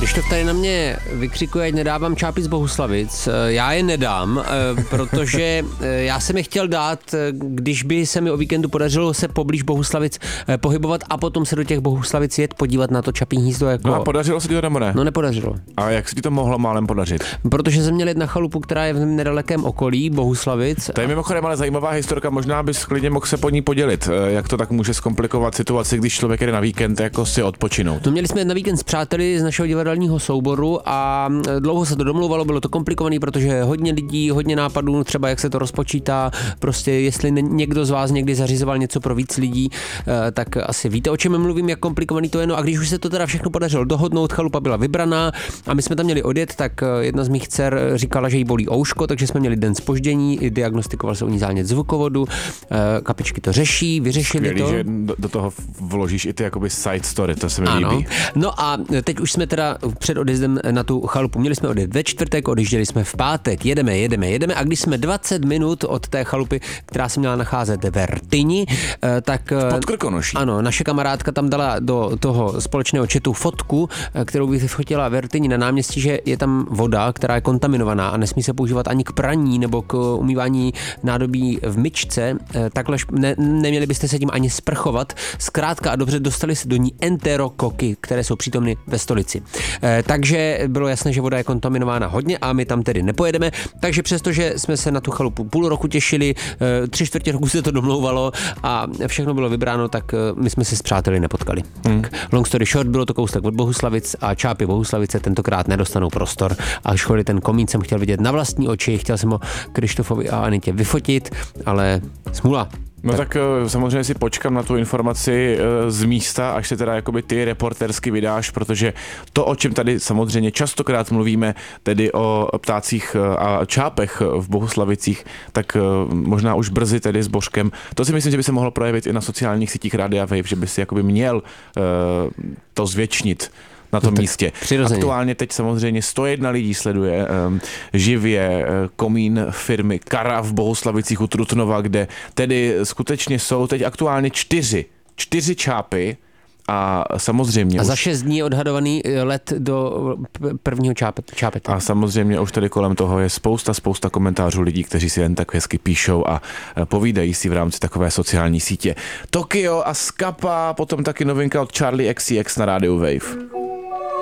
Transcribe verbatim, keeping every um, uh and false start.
Když to tady na mě vykřikuje, ať nedávám čápy z Bohuslavic, já je nedám, protože já jsem je chtěl dát, když by se mi o víkendu podařilo se poblíž Bohuslavic pohybovat a potom se do těch Bohuslavic jet podívat na to Čapí hnízdo. Jako... No a podařilo se ti to nebo ne? No nepodařilo. A jak se ti to mohlo málem podařit? Protože jsem měl jet na chalupu, která je v nedalekém okolí Bohuslavic. To je mimochodem ale zajímavá historka, možná bys klidně mohl se po ní podělit. Jak to tak může zkomplikovat situaci, když člověk jde na víkend jako si odpočinout? To měli jsme na víkend s přáteli z našeho divadelního souboru a dlouho se to domlouvalo, bylo to komplikované, protože hodně lidí, hodně nápadů, třeba jak se to rozpočítá, prostě jestli někdo z vás někdy zařizoval něco pro víc lidí, tak asi víte, o čem mluvím, jak komplikovaný to je. No a když už se to teda všechno podařilo dohodnout, chalupa byla vybraná a my jsme tam měli odjet, tak jedna z mých dcer říkala, že jí bolí ouško, takže jsme měli den zpoždění, diagnostikoval se u ní zánět zvukovodu, kapičky to řeší, vyřešili Skvělý, to. že do toho vložíš i ty jakoby side story, to se mi ano. líbí. No a teď už jsme teda před odjezdem na tu chalupu, měli jsme odjet ve čtvrtek, odjížděli jsme v pátek, jedeme, jedeme, jedeme a když jsme dvacet minut od té chalupy, která se měla nacházet ve Rtyni, tak... Pod Krkonoší. Ano, naše kamarádka tam dala do toho společného chatu fotku, kterou vyfotila ve Rtyni na náměstí, že je tam voda, která je kontaminovaná a nesmí se používat ani k praní nebo k umývání nádobí v myčce, takhle ne, neměli byste se tím ani sprchovat. Zkrátka a dobře dostali se do ní enterokoky, které jsou přítomny ve stolici. E, takže bylo jasné, že voda je kontaminována hodně a my tam tedy nepojedeme, takže přestože jsme se na tu chalupu půl roku těšili, e, tři čtvrtě roku se to domlouvalo a všechno bylo vybráno, tak e, my jsme se s přáteli nepotkali. Hmm. Tak, long story short, bylo to kousek od Bohuslavic a Čápy Bohuslavice tentokrát nedostanou prostor a školy ten komín jsem chtěl vidět na vlastní oči, chtěl jsem ho Krištofovi a Anitě vyfotit, ale smůla. No tak, tak samozřejmě si počkám na tu informaci z místa, až se teda jakoby ty reportersky vydáš, protože to, o čem tady samozřejmě častokrát mluvíme, tedy o ptácích a čápech v Bohuslavicích, tak možná už brzy tedy s Božkem. To si myslím, že by se mohlo projevit i na sociálních sítích Rádia Wave, že by si jakoby měl to zvětšnit na tom no místě. Přirozeně. Aktuálně teď samozřejmě sto jedna lidí sleduje um, živě uh, komín firmy Kara v Bohuslavicích u Trutnova, kde tedy skutečně jsou teď aktuálně čtyři, čtyři čápy a samozřejmě... A za už... šest dní je odhadovaný let do prvního čápete. A samozřejmě už tady kolem toho je spousta, spousta komentářů lidí, kteří si jen tak hezky píšou a povídají si v rámci takové sociální sítě. Tokio a Skapa, potom taky novinka od Charlie X C X na rádiu Wave.